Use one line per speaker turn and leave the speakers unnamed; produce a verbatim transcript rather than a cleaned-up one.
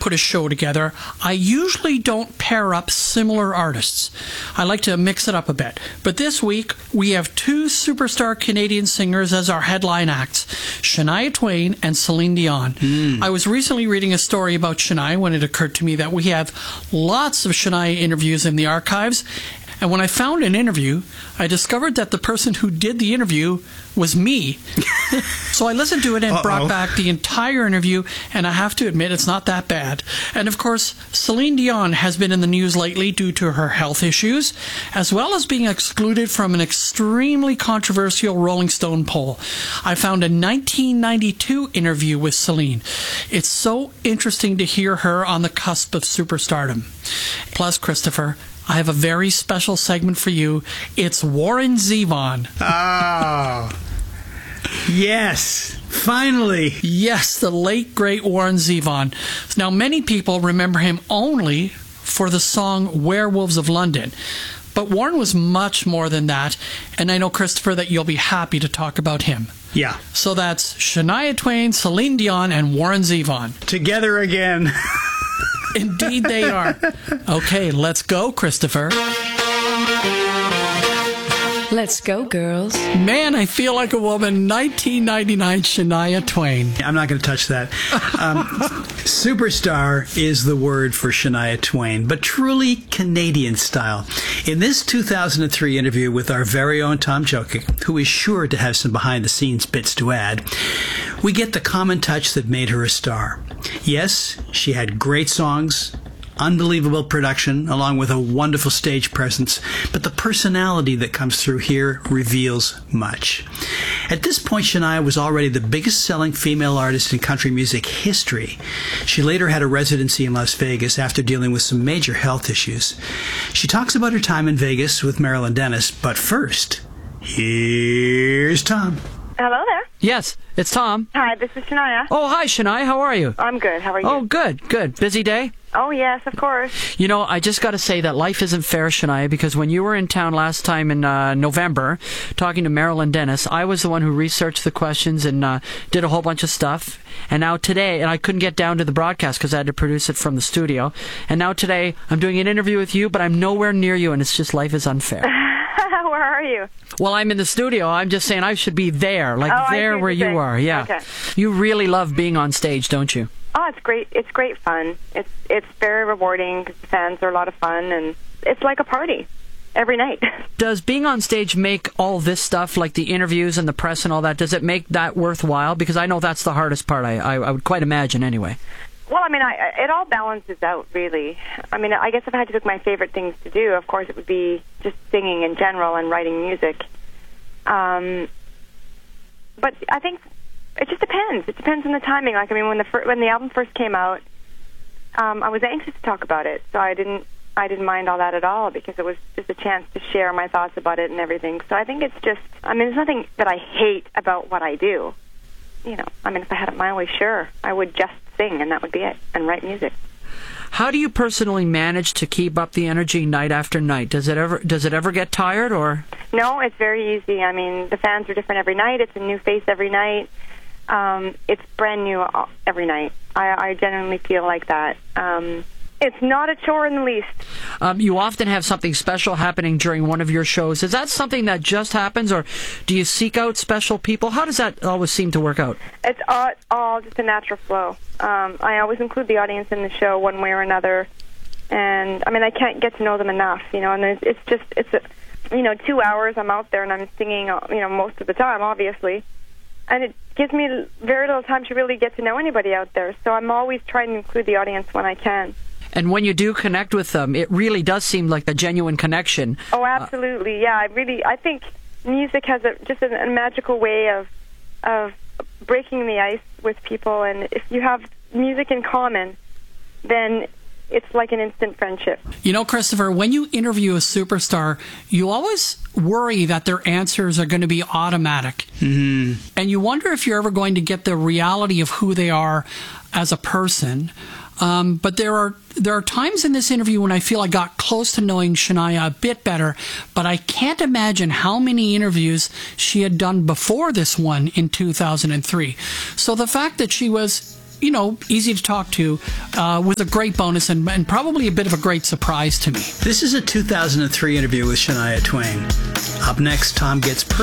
put a show together, I usually don't pair up similar artists. I like to mix it up a bit. But this week, we have two superstar Canadian singers as our headline acts, Shania Twain and Celine Dion. Mm. I was recently reading a story about Shania when it occurred to me that we have lots of Shania interviews in the archives. And when I found an interview, I discovered that the person who did the interview was me. So I listened to it and Uh-oh. brought back the entire interview, and I have to admit it's not that bad. And of course, Celine Dion has been in the news lately due to her health issues, as well as being excluded from an extremely controversial Rolling Stone poll. I found a nineteen ninety-two interview with Celine. It's so interesting to hear her on the cusp of superstardom. Plus, Christopher, I have a very special segment for you. It's Warren Zevon.
Oh, yes, finally.
Yes, the late, great Warren Zevon. Now, many people remember him only for the song Werewolves of London. But Warren was much more than that, and I know, Christopher, that you'll be happy to talk about him.
Yeah.
So that's Shania Twain, Celine Dion, and Warren Zevon.
Together again.
Indeed they are. Okay, let's go, Christopher.
Let's go, girls.
Man, I feel like a woman. nineteen ninety-nine Shania Twain.
I'm not going to touch that. Um, superstar is the word for Shania Twain, but truly Canadian style. In this two thousand three interview with our very own Tom Jokic, who is sure to have some behind-the-scenes bits to add, we get the common touch that made her a star. Yes, she had great songs, unbelievable production, along with a wonderful stage presence, but the personality that comes through here reveals much. At this point, Shania was already the biggest selling female artist in country music history. She later had a residency in Las Vegas after dealing with some major health issues. She talks about her time in Vegas with Marilyn Dennis, but first, here's Tom.
Hello there.
Yes, it's Tom.
Hi, this is Shania.
Oh, hi, Shania. How are you?
I'm good. How are you?
Oh, good, good. Busy day?
Oh, yes, of course.
You know, I just got to say that life isn't fair, Shania, because when you were in town last time in uh, November talking to Marilyn Dennis, I was the one who researched the questions and uh, did a whole bunch of stuff. And now today, and I couldn't get down to the broadcast because I had to produce it from the studio. And now today, I'm doing an interview with you, but I'm nowhere near you, and it's just life is unfair.
Where are you?
Well, I'm in the studio. I'm just saying I should be there, like
oh,
there where you are. Yeah.
Okay.
You really love being on stage, don't you?
Oh, it's great. It's great fun. It's it's very rewarding because the fans are a lot of fun, and it's like a party every night.
Does being on stage make all this stuff, like the interviews and the press and all that, does it make that worthwhile? Because I know that's the hardest part, I, I, I would quite imagine anyway.
Well, I mean, I, it all balances out, really. I mean, I guess if I had to pick my favorite things to do, of course, it would be just singing in general and writing music. Um, but I think it just depends. It depends on the timing. Like, I mean, when the fir- when the album first came out, um, I was anxious to talk about it, so I didn't I didn't mind all that at all because it was just a chance to share my thoughts about it and everything. So I think it's just, I mean, there's nothing that I hate about what I do. You know, I mean, if I had it my way, sure, I would just sing, and that would be it, and write music.
How do you personally manage to keep up the energy night after night? Does it ever does it ever get tired, or?
No, it's very easy. I mean, the fans are different every night. It's a new face every night. Um, it's brand new every night. I, I genuinely feel like that. Um, it's not a chore in the least.
Um, you often have something special happening during one of your shows. Is that something that just happens, or do you seek out special people? How does that always seem to work out?
It's all, all just a natural flow. Um, I always include the audience in the show one way or another, and I mean, I can't get to know them enough, you know. And it's, it's just, it's a, you know, two hours I'm out there and I'm singing, you know, most of the time, obviously, and it gives me very little time to really get to know anybody out there. So I'm always trying to include the audience when I can.
And when you do connect with them, it really does seem like a genuine connection.
Oh, absolutely. Yeah, I really, I think music has a, just a, a magical way of of breaking the ice with people. And if you have music in common, then it's like an instant friendship.
You know, Christopher, when you interview a superstar, you always worry that their answers are going to be automatic.
Mm-hmm.
And you wonder if you're ever going to get the reality of who they are as a person. Um, but there are there are times in this interview when I feel I got close to knowing Shania a bit better, but I can't imagine how many interviews she had done before this one in two thousand three. So the fact that she was, you know, easy to talk to, uh, was a great bonus and, and probably a bit of a great surprise to me.
This is a two thousand three interview with Shania Twain. Up next, Tom gets personal.